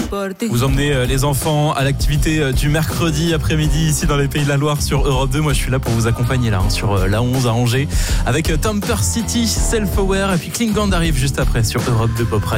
Vous emmenez les enfants à l'activité du mercredi après-midi ici dans les Pays de la Loire sur Europe 2. Moi, je suis là pour vous accompagner là sur la 11 à Angers avec Temper City, Self Aware et puis Klingand arrive juste après sur Europe 2 Pop Radio.